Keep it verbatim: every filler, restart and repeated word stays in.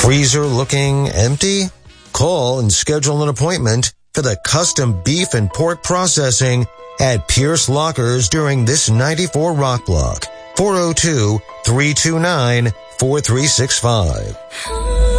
Freezer looking empty? Call and schedule an appointment for the custom beef and pork processing at Pierce Lockers during this ninety-four Rock Block. four oh two, three two nine, four three six five.